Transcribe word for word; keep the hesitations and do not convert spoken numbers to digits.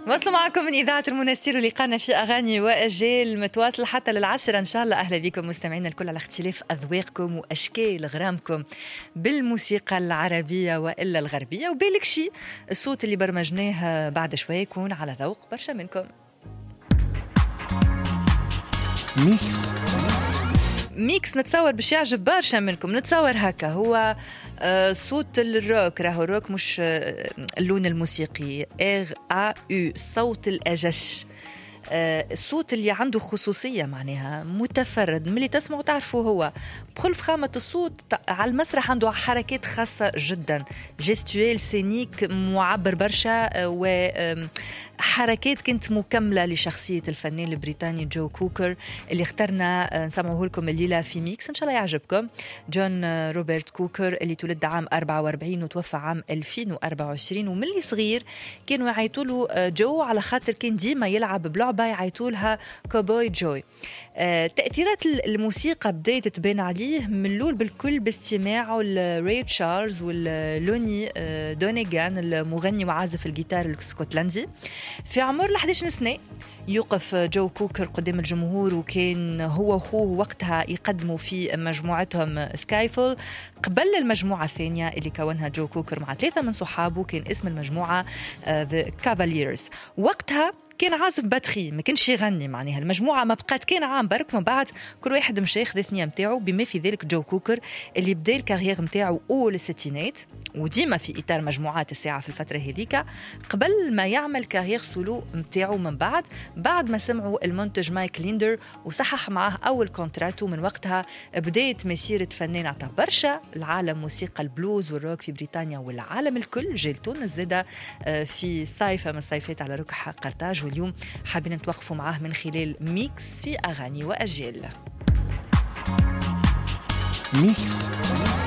وصلوا معكم من إذاعة المنستير ولقانا في أغاني وأجيال متواصل حتى للعشرة إن شاء الله. أهلا بكم مستمعينا الكل على اختلاف أذواقكم وأشكال غرامكم بالموسيقى العربية وإلا الغربية. وبالك شي الصوت اللي برمجناه بعد شوي يكون على ذوق برشا منكم. ميكس ميكس نتصور باش يعجب برشا منكم. نتصور هكا هو آه صوت الروك، راهو الروك مش آه اللون الموسيقي ار ا يو صوت الاجش، آه الصوت اللي عنده خصوصية معناها متفرد، ملي تسمعوا تعرفوا هو بكل فخامة الصوت. على المسرح عنده حركات خاصة جدا، جيستويل سينيك معبر برشا، و حركات كنت مكملة لشخصية الفنان البريطاني جو كوكر اللي اخترنا نسمعه لكم الليلة في ميكس إن شاء الله يعجبكم. جون روبرت كوكر اللي تولد عام أربعة وأربعين وتوفى عام ألفين وأربعة وعشرين، وملي صغير كانوا يعيطوا له جو على خاطر كان ديما يلعب بلعبة يعيطوا لها كوبوي جوي. تأثيرات الموسيقى بدأت تبان عليه من الأول بالكل باستماعه لري تشارلز واللوني دونيغان المغني وعازف الجيتار الاسكتلندي. في عمر أحد عشر سنة يوقف جو كوكر قدام الجمهور، وكان هو وأخوه وقتها يقدموا في مجموعتهم سكايفول قبل المجموعة الثانية اللي كونها جو كوكر مع ثلاثة من صحابه، كان اسم المجموعة The Cavaliers. وقتها كان عازف باتري ما كانش يغني، معناها المجموعة ما بقات، كان عام برك من بعد كل واحد مشى ياخذ الثنية متاعو، بما في ذلك جو كوكر اللي بدا الكارير متاعو أول الستينات وديما في إطار مجموعات الساعة في الفترة هذيك قبل ما يعمل كارير سولو متاعو من بعد بعد ما سمعوا المنتج مايك ليندر وصحح معاه أول كونتراتو. من وقتها بداية مسيرة فنان عطى برشا العالم موسيقى البلوز والروك في بريطانيا والعالم الكل. جيلتون الزادة في صيفة من الصيفات على ركح قرطاج، واليوم حابين نتوقفوا معاه من خلال ميكس في أغاني وأجيال. ميكس